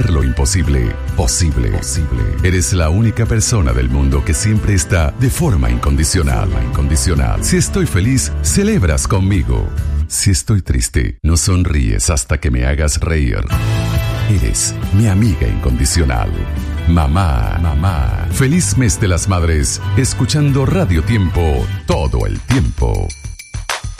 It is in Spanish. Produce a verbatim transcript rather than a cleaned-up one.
Lo imposible, posible, posible. Eres la única persona del mundo que siempre está de forma incondicional, incondicional. Si estoy feliz, celebras conmigo. Si estoy triste, no sonríes hasta que me hagas reír. Eres mi amiga incondicional. Mamá, mamá. Feliz mes de las madres, escuchando Radio Tiempo todo el tiempo.